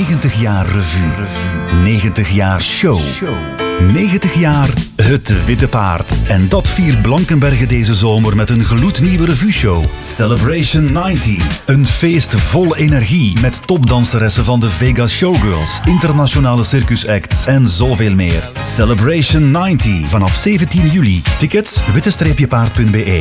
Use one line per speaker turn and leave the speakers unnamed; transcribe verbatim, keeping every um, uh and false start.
negentig jaar revue. negentig jaar show. negentig jaar Het Witte Paard. En dat viert Blankenberge deze zomer met een gloednieuwe revue-show. Celebration negentig. Een feest vol energie met topdanseressen van de Vegas Showgirls, internationale circusacts en zoveel meer. Celebration negentig vanaf zeventien juli. Tickets witte paard punt be.